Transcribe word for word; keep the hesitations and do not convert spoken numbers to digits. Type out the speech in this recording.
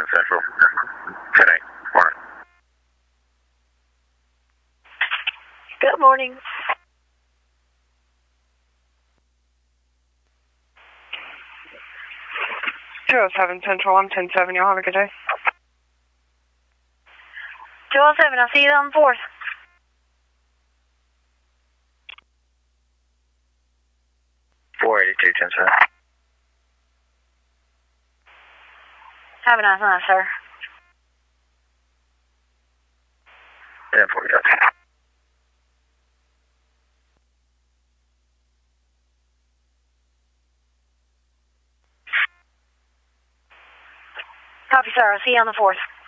Central. ten eight. Morning. Good morning. two oh seven Central, I'm ten seven. Y'all have a good day. two oh seven, I'll see you on the fourth. four eighty-two, ten seven. Have a nice night, sir. ten forty, gotcha. Copy, sir. I'll see you on the fourth.